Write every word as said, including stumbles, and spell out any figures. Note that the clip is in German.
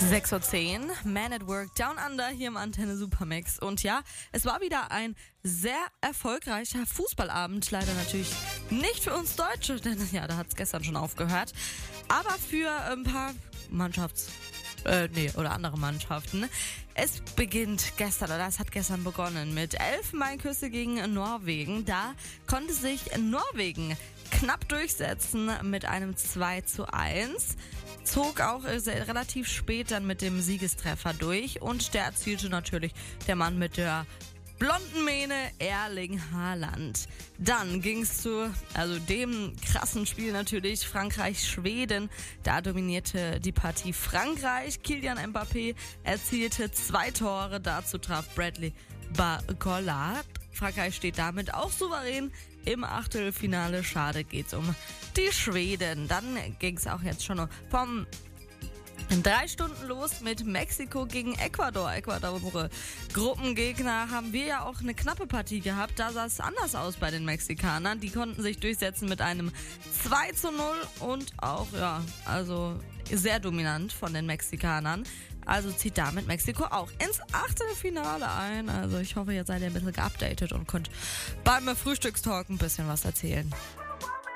sechs Uhr zehn, Man at Work, Down Under hier im Antenne Supermix. Und ja, es war wieder ein sehr erfolgreicher Fußballabend. Leider natürlich nicht für uns Deutsche, denn ja, da hat es gestern schon aufgehört. Aber für ein paar Mannschafts... Äh, nee, oder andere Mannschaften. Es beginnt gestern, oder es hat gestern begonnen mit Elfenbeinküsse gegen Norwegen. Da konnte sich Norwegen knapp durchsetzen mit einem zwei zu eins. Zog auch sehr, relativ spät dann mit dem Siegestreffer durch und der erzielte natürlich der Mann mit der blonden Mähne, Erling Haaland. Dann ging's zu, also dem krassen Spiel natürlich, Frankreich-Schweden. Da dominierte die Partie Frankreich. Kylian Mbappé erzielte zwei Tore, dazu traf Bradley Barcola. Frankreich steht damit auch souverän im Achtelfinale. Schade geht's um die Schweden. Dann ging's auch jetzt schon vom drei Stunden los mit Mexiko gegen Ecuador. Ecuador, Gruppengegner, haben wir ja auch eine knappe Partie gehabt. Da sah es anders aus bei den Mexikanern. Die konnten sich durchsetzen mit einem zwei zu null und auch, ja, also sehr dominant von den Mexikanern. Also zieht damit Mexiko auch ins Achtelfinale ein. Also ich hoffe, jetzt seid ihr ein bisschen geupdatet und könnt beim Frühstückstalk ein bisschen was erzählen.